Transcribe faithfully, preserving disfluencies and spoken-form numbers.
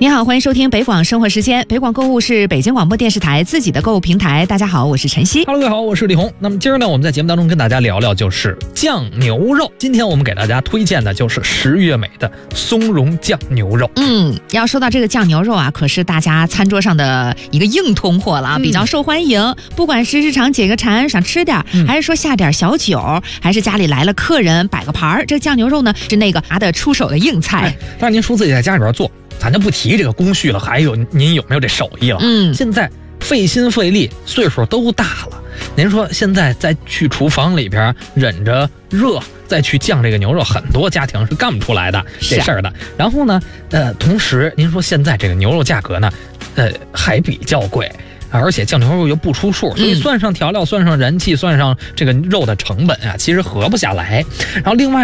你好，欢迎收听北广生活时间。北广购物是北京广播电视台自己的购物平台。大家好，我是晨曦。 Hello， 各位好，我是李红。那么今儿呢，我们在节目当中跟大家聊聊就是酱牛肉。今天我们给大家推荐的就是十月美的松茸酱牛肉。 嗯，要说到这个酱牛肉啊，可是大家餐桌上的一个硬通货了啊，比较受欢迎。嗯、不管是日常解个馋想吃点、嗯，还是说下点小酒，还是家里来了客人摆个盘儿，这酱牛肉呢是那个拿得出手的硬菜。 哎、但是您说自己在家里边做。咱就不提这个工序了，还有您有没有这手艺了？ 嗯， 现在费心费力，岁数都大了。您说现在再去厨房里边忍着热再去酱这个牛肉，很多家庭是干不出来的这事儿的。然后呢，呃，同时您说现在这个牛肉价格呢，呃，还比较贵。而且酱牛肉又不出数，所以算上调料、算上人气、算上这个肉的成本啊，其实合不下来。然后另外